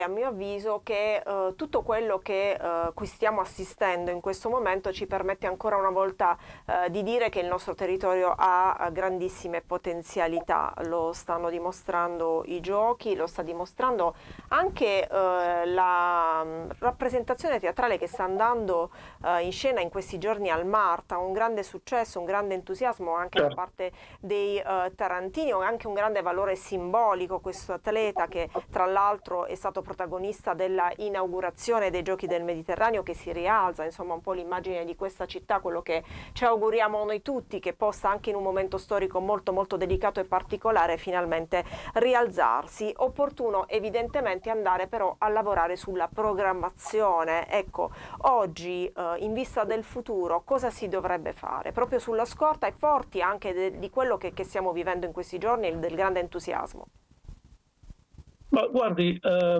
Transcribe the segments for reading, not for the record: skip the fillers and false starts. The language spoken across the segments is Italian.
a mio avviso che tutto quello che cui stiamo assistendo in questo momento ci permette ancora una volta di dire che il nostro territorio ha grandissime potenzialità. Lo stanno dimostrando i giochi, lo sta dimostrando anche la rappresentazione teatrale che sta andando in scena in questi giorni al Marta, un grande successo, un grande entusiasmo anche da Certo. parte dei tarantini, anche un grande valore simbolico questo atleta che tra l'altro è stato protagonista della inaugurazione dei Giochi del Mediterraneo, che si rialza insomma un po' l'immagine di questa città, quello che ci auguriamo noi tutti, che possa anche in un momento storico molto molto delicato e particolare finalmente rialzarsi. Opportuno evidentemente andare però a lavorare sulla programmazione. Ecco, oggi in vista del futuro cosa si dovrebbe fare? Proprio sulla scorta e forti anche di quello che stiamo vivendo in questi giorni e del grande entusiasmo. Ma guardi,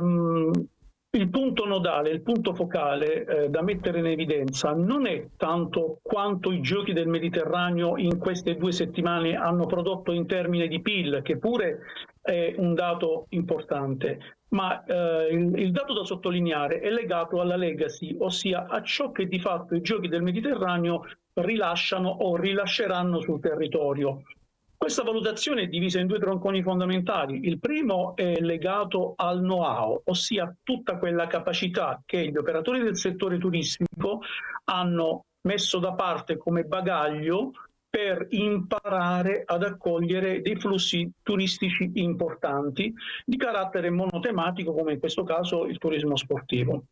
il punto nodale, il punto focale da mettere in evidenza non è tanto quanto i Giochi del Mediterraneo in queste 2 settimane hanno prodotto in termini di PIL, che pure è un dato importante, ma il dato da sottolineare è legato alla legacy, ossia a ciò che di fatto i Giochi del Mediterraneo rilasciano o rilasceranno sul territorio. Questa valutazione è divisa in 2 tronconi fondamentali. Il primo è legato al know-how, ossia tutta quella capacità che gli operatori del settore turistico hanno messo da parte come bagaglio per imparare ad accogliere dei flussi turistici importanti di carattere monotematico, come in questo caso il turismo sportivo.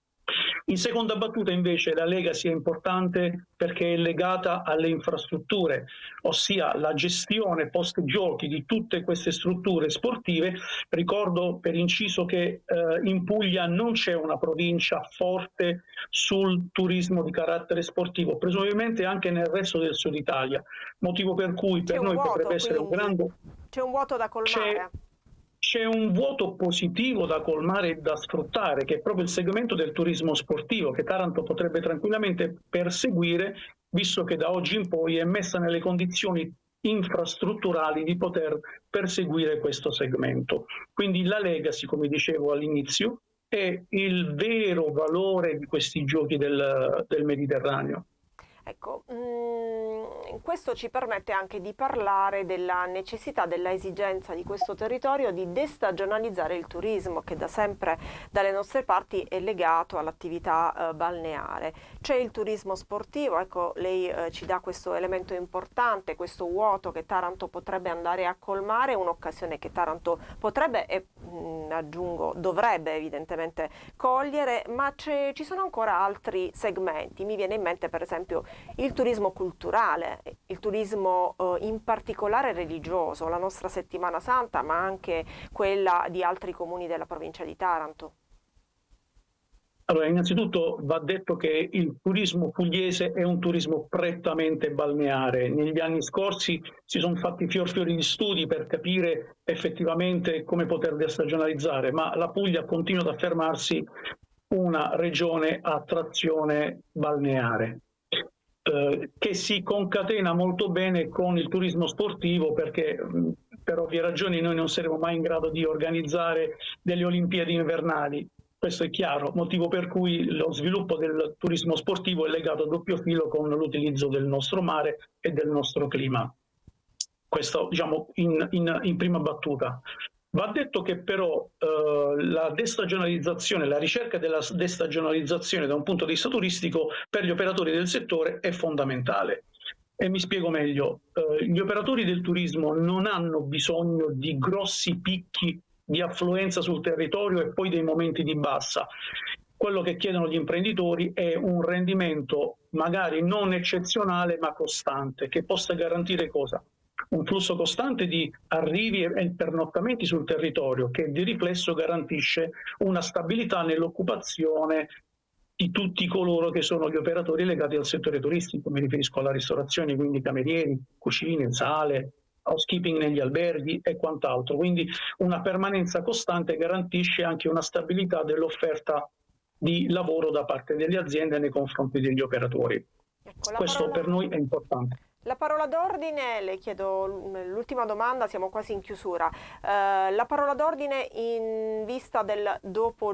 In seconda battuta invece la legacy è importante perché è legata alle infrastrutture, ossia la gestione post-giochi di tutte queste strutture sportive. Ricordo per inciso che in Puglia non c'è una provincia forte sul turismo di carattere sportivo, presumibilmente anche nel resto del Sud Italia, motivo per cui C'è per un noi potrebbe vuoto, essere un quindi grande... c'è un vuoto da C'è colmare. c'è un vuoto positivo da colmare e da sfruttare, che è proprio il segmento del turismo sportivo, che Taranto potrebbe tranquillamente perseguire, visto che da oggi in poi è messa nelle condizioni infrastrutturali di poter perseguire questo segmento. Quindi la legacy, come dicevo all'inizio, è il vero valore di questi giochi del Mediterraneo. Ecco, questo ci permette anche di parlare della necessità, della esigenza di questo territorio di destagionalizzare il turismo, che da sempre dalle nostre parti è legato all'attività balneare. C'è il turismo sportivo, ecco, lei ci dà questo elemento importante, questo vuoto che Taranto potrebbe andare a colmare, un'occasione che Taranto potrebbe e aggiungo dovrebbe evidentemente cogliere, ma ci sono ancora altri segmenti. Mi viene in mente per esempio il turismo culturale, il turismo in particolare religioso, la nostra settimana santa, ma anche quella di altri comuni della provincia di Taranto. Allora, innanzitutto va detto che il turismo pugliese è un turismo prettamente balneare. Negli anni scorsi si sono fatti fior di studi per capire effettivamente come poter destagionalizzare, ma la Puglia continua ad affermarsi una regione a trazione balneare, che si concatena molto bene con il turismo sportivo, perché per ovvie ragioni noi non saremo mai in grado di organizzare delle Olimpiadi invernali. Questo è chiaro, motivo per cui lo sviluppo del turismo sportivo è legato a doppio filo con l'utilizzo del nostro mare e del nostro clima. Questo diciamo in prima battuta. Va detto che però la destagionalizzazione, la ricerca della destagionalizzazione da un punto di vista turistico per gli operatori del settore è fondamentale. E mi spiego meglio, gli operatori del turismo non hanno bisogno di grossi picchi di affluenza sul territorio e poi dei momenti di bassa. Quello che chiedono gli imprenditori è un rendimento magari non eccezionale ma costante, che possa garantire cosa? Un flusso costante di arrivi e pernottamenti sul territorio, che di riflesso garantisce una stabilità nell'occupazione di tutti coloro che sono gli operatori legati al settore turistico. Mi riferisco alla ristorazione, quindi camerieri, cucine, sale, housekeeping negli alberghi e quant'altro. Quindi una permanenza costante garantisce anche una stabilità dell'offerta di lavoro da parte delle aziende nei confronti degli operatori. Ecco, Questo per noi è importante. La parola d'ordine, le chiedo l'ultima domanda, siamo quasi in chiusura. La parola d'ordine in vista del dopo